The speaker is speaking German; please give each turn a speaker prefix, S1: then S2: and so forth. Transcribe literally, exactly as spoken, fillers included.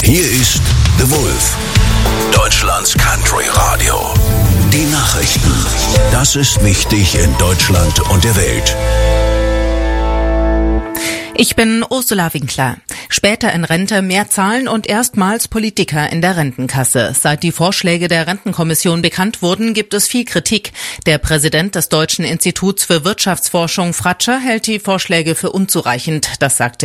S1: Hier ist The Wolf, Deutschlands Country Radio. Die Nachrichten. Das ist wichtig in Deutschland und der Welt.
S2: Ich bin Ursula Winkler. Später in Rente mehr zahlen und erstmals Politiker in der Rentenkasse. Seit die Vorschläge der Rentenkommission bekannt wurden, gibt es viel Kritik. Der Präsident des Deutschen Instituts für Wirtschaftsforschung, Fratscher, hält die Vorschläge für unzureichend. Das sagte